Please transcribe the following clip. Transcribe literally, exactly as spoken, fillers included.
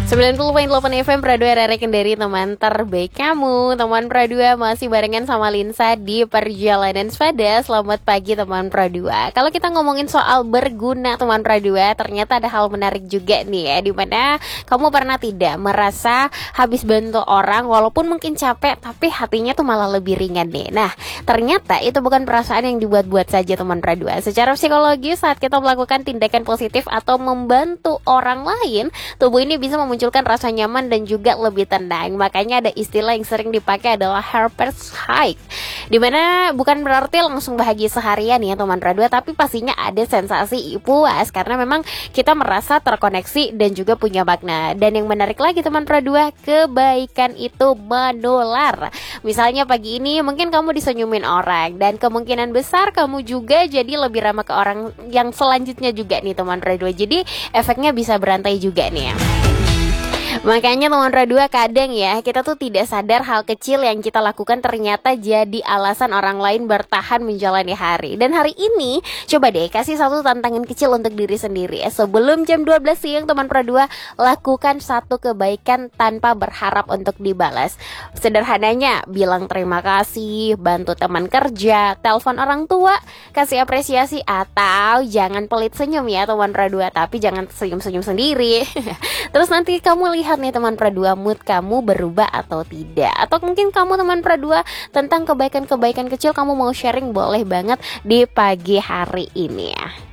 sembilan puluh koma delapan F M Pradua R R Kendari, teman terbaik kamu. Teman Pradua masih barengan sama Linsa di Perjalanan Sepeda. Selamat pagi teman Pradua. Kalau kita ngomongin soal berguna teman Pradua, ternyata ada hal menarik juga nih ya, dimana kamu pernah tidak merasa habis bantu orang walaupun mungkin capek, tapi hatinya tuh malah lebih ringan nih. Nah, ternyata itu bukan perasaan yang dibuat-buat saja teman Pradua. Secara psikologis, saat kita melakukan tindakan positif atau membantu orang lain, tubuh ini bisa memunculkan rasa nyaman dan juga lebih tenang. Makanya ada istilah yang sering dipakai adalah happiness high, dimana bukan berarti langsung bahagia seharian ya teman Pradua, tapi pastinya ada sensasi puas karena memang kita merasa terkoneksi dan juga punya makna. Dan yang menarik lagi teman Pradua, kebaikan itu menular. Misalnya pagi ini mungkin kamu disenyumin orang, dan kemungkinan besar kamu juga jadi lebih ramah ke orang yang selanjutnya juga nih teman Pradua. Jadi efeknya bisa berantai juga nih ya. Makanya teman Pradua, kadang ya kita tuh tidak sadar hal kecil yang kita lakukan ternyata jadi alasan orang lain bertahan menjalani hari. Dan hari ini coba deh kasih satu tantangan kecil untuk diri sendiri ya. Sebelum jam dua belas siang teman Pradua, lakukan satu kebaikan tanpa berharap untuk dibalas. Sederhananya bilang terima kasih, bantu teman kerja, telepon orang tua, kasih apresiasi, atau jangan pelit senyum ya teman Pradua, tapi jangan senyum-senyum sendiri. Terus nanti kamu lihat nih teman Pradua, mood kamu berubah atau tidak. Atau mungkin kamu teman Pradua tentang kebaikan-kebaikan kecil kamu mau sharing, boleh banget di pagi hari ini ya.